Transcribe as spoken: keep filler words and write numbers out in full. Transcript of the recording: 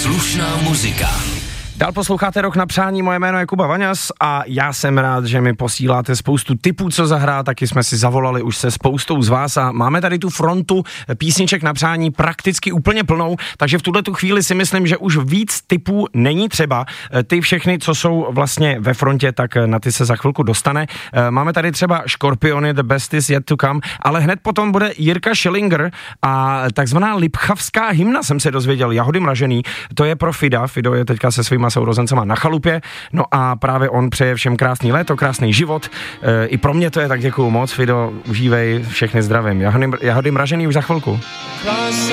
Slušná muzika. Dál posloucháte Rock na přání, moje jméno je Kuba Vaňas a já jsem rád, že mi posíláte spoustu tipů, co zahrát, taky jsme si zavolali už se spoustou z vás a máme tady tu frontu písniček na přání prakticky úplně plnou, takže v tuhle tu chvíli si myslím, že už víc tipů není třeba. Ty všechny, co jsou vlastně ve frontě, tak na ty se za chvilku dostane. Máme tady třeba Škorpiony, The Best Is Yet To Come, ale hned potom bude Jirka Schillinger a takzvaná lipchavská hymna jsem se dozvěděl, Jahody mražený, to je pro Fida, Fido je teďka se svýma sourozencema na chalupě, no a právě on přeje všem krásný léto, krásný život, e, i pro mě to je, tak děkuju moc, Fido, užívej, všechny zdravím. Jahody, jahody mražený už za chvilku.